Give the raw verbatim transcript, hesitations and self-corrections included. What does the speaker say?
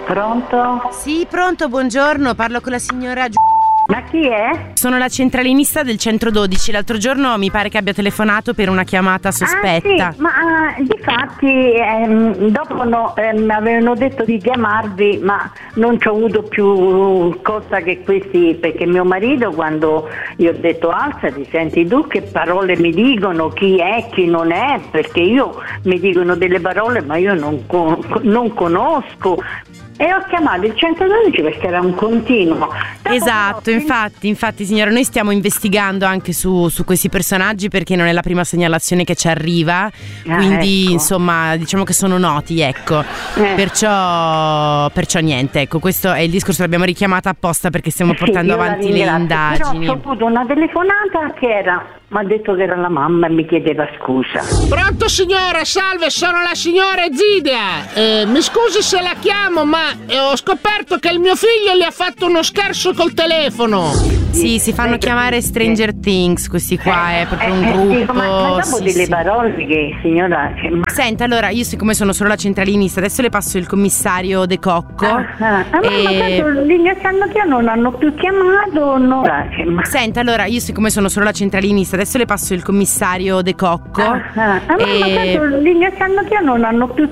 Pronto? Sì, pronto, buongiorno, parlo con la signora Gi- Ma chi è? Sono la centralinista del centrododici. L'altro giorno mi pare che abbia telefonato per una chiamata sospetta. Ah, sì, ma ah, difatti ehm, dopo no, ehm, avevano detto di chiamarvi, ma non ci ho avuto più cosa che questi, perché mio marito, quando io ho detto alzati, senti tu che parole mi dicono, chi è, chi non è, perché io mi dicono delle parole ma io non, con, non conosco. E ho chiamato il centododici perché era un continuo. Esatto, infatti, infatti signora, noi stiamo investigando anche su, su questi personaggi perché non è la prima segnalazione che ci arriva, quindi ah, ecco. insomma diciamo che sono noti, ecco, eh. perciò, perciò niente, ecco, questo è il discorso, l'abbiamo richiamata apposta perché stiamo portando sì, avanti le indagini. Però ho avuto una telefonata che era, mi ha detto che era la mamma e mi chiedeva scusa. Pronto signora, salve, sono la signora Ezidia. Eh, mi scusi se la chiamo, ma eh, ho scoperto che il mio figlio le ha fatto uno scherzo col telefono. Sì, si fanno chiamare Stranger Things, questi qua, è proprio un gruppo. Dico, ma, ma dopo sì, delle sì. parole che signora. Che, ma... Senta, allora io siccome sono solo la centralinista, adesso le passo il commissario De Cocco. Ah, ah, ah, e... ma, ma tanto linea San Mattiano non hanno più chiamato, no. Ma... Senta, allora io siccome sono solo la centralinista, adesso le passo il commissario De Cocco. Ah, ah, ah, e... ma tanto linea San Mattiano non hanno più